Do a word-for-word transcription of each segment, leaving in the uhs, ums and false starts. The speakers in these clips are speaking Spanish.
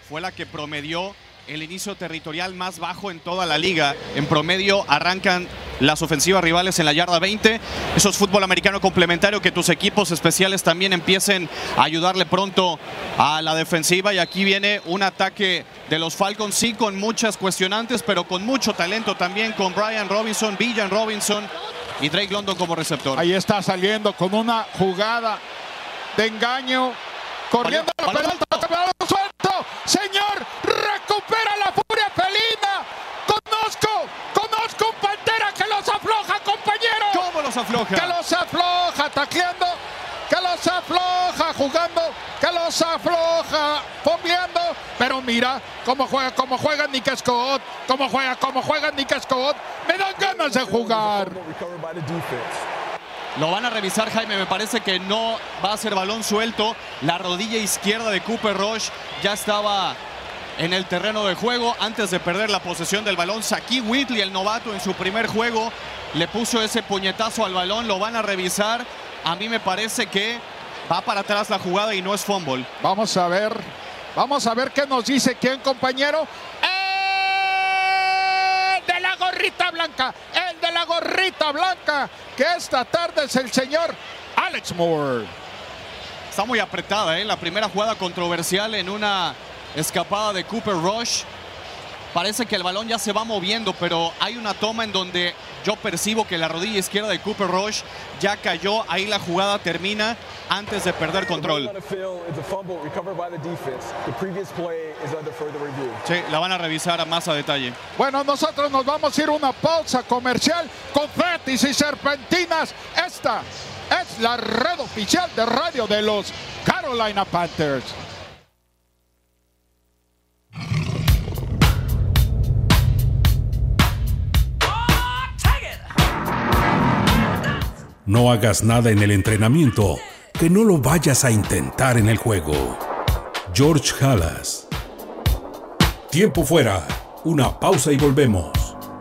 fue la que promedió el inicio territorial más bajo en toda la liga. En promedio arrancan las ofensivas rivales en la yarda veinte. Eso es fútbol americano complementario, que tus equipos especiales también empiecen a ayudarle pronto a la defensiva. Y aquí viene un ataque de los Falcons, sí, con muchas cuestionantes, pero con mucho talento también, con Brian Robinson, Villan Robinson y Drake London como receptor. Ahí está saliendo con una jugada de engaño, corriendo la pelota, balón suelto. Señor, recupera la furia felina. Conozco, conozco un pantera que los afloja, compañero. ¿Cómo los afloja? Que los afloja, tacleando, que los afloja, jugando, que los afloja, fomeando. Pero mira cómo juega, cómo juega Nick Scott, cómo juega, cómo juega Nick Scott. Me dan ganas de jugar. Lo van a revisar, Jaime, me parece que no va a ser balón suelto. La rodilla izquierda de Cooper Rush ya estaba en el terreno de juego antes de perder la posesión del balón. Shaquille Whitley, el novato, en su primer juego le puso ese puñetazo al balón. Lo van a revisar. A mí me parece que va para atrás la jugada y no es fumble. Vamos a ver, vamos a ver qué nos dice quién, compañero. ¡El de la gorrita blanca! ¡El de la gorrita blanca! Que esta tarde es el señor Alex Moore. Está muy apretada, ¿eh? La primera jugada controversial en una escapada de Cooper Rush. Parece que el balón ya se va moviendo, pero hay una toma en donde yo percibo que la rodilla izquierda de Cooper Rush ya cayó. Ahí la jugada termina antes de perder control. Sí, la van a revisar a más a detalle. Bueno, nosotros nos vamos a ir a una pausa comercial. Confetis y serpentinas. Esta es la red oficial de radio de los Carolina Panthers. No hagas nada en el entrenamiento que no lo vayas a intentar en el juego. George Halas. Tiempo fuera. Una pausa y volvemos.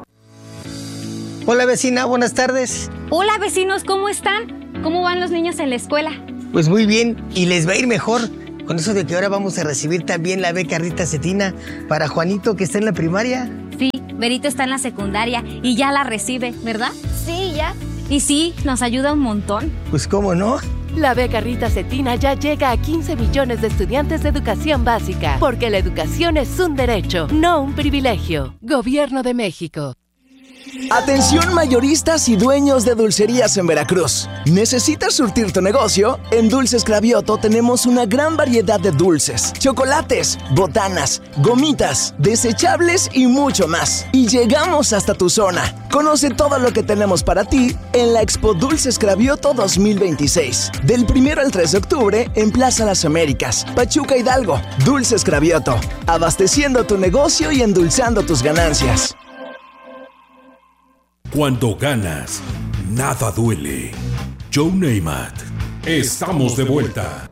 Hola vecina, buenas tardes. Hola vecinos, ¿cómo están? ¿Cómo van los niños en la escuela? Pues muy bien, y les va a ir mejor con eso de que ahora vamos a recibir también la beca Rita Cetina para Juanito, que está en la primaria. Sí, Berito está en la secundaria y ya la recibe, ¿verdad? Sí, ya. Y sí, nos ayuda un montón. Pues cómo no. La beca Rita Cetina ya llega a quince millones de estudiantes de educación básica, porque la educación es un derecho, no un privilegio. Gobierno de México. Atención mayoristas y dueños de dulcerías en Veracruz. ¿Necesitas surtir tu negocio? En Dulces Cravioto tenemos una gran variedad de dulces, chocolates, botanas, gomitas, desechables y mucho más. Y llegamos hasta tu zona. Conoce todo lo que tenemos para ti en la Expo Dulces Cravioto dos mil veintiséis. Del primero al tres de octubre en Plaza Las Américas, Pachuca, Hidalgo. Dulces Cravioto, abasteciendo tu negocio y endulzando tus ganancias. Cuando ganas, nada duele. Joe Namath. Estamos de vuelta.